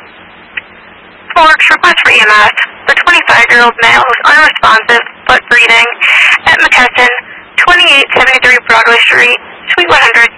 Forks request for EMS. The 25-year-old male was unresponsive but breathing at McKesson, 2873 Broadway Street, Suite 100,